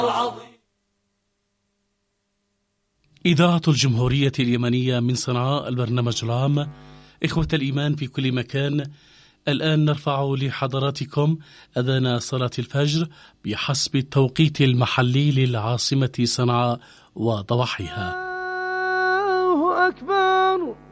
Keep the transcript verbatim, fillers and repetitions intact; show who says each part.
Speaker 1: إذاعة الجمهورية اليمنية من صنعاء، البرنامج العام. إخوة الإيمان في كل مكان، الآن نرفع لحضراتكم أذان صلاة الفجر بحسب التوقيت المحلي للعاصمة صنعاء وضواحيها.
Speaker 2: الله أكبر.